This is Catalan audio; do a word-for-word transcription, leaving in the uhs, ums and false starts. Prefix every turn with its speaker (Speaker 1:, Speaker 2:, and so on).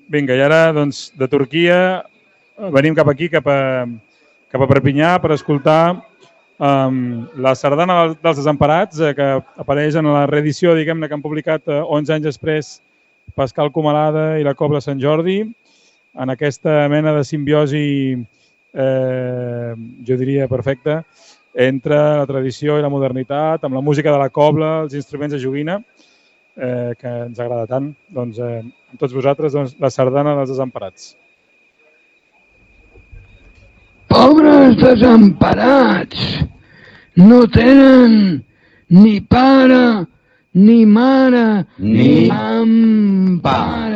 Speaker 1: Vinga, i ara, doncs, de Turquia venim cap aquí, cap a, cap a Perpinyà, per escoltar um, la sardana dels Desemparats, eh, que apareix en la reedició, diguem-ne, que han publicat eh, onze anys després Pascal Comalada i la Cobla Sant Jordi, en aquesta mena de simbiosi, eh, jo diria, perfecta, entre la tradició i la modernitat, amb la música de la cobla, els instruments de joguina, eh, que ens agrada tant. Doncs, eh, amb tots vosaltres, doncs, la sardana dels Desemparats.
Speaker 2: Pobres desemparats, no tenen ni pare, ni mare, ni, ni empara.